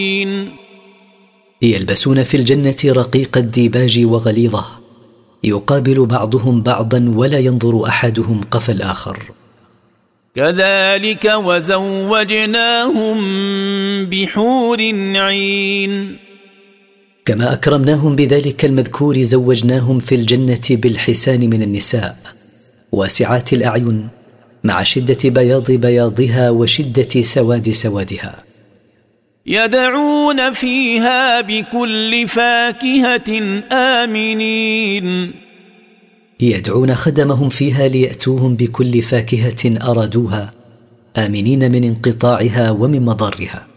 يلبسون في الجنة رقيق الديباج وغليظه، يقابل بعضهم بعضا ولا ينظر أحدهم قفا الآخر. كذلك وزوجناهم بحور عين. كما أكرمناهم بذلك المذكور زوجناهم في الجنة بالحسان من النساء، واسعات الأعين مع شدة بياض بياضها وشدة سواد سوادها. يدعون فيها بكل فاكهة آمنين. يدعون خدمهم فيها ليأتوهم بكل فاكهة أرادوها، آمنين من انقطاعها ومن مضرها.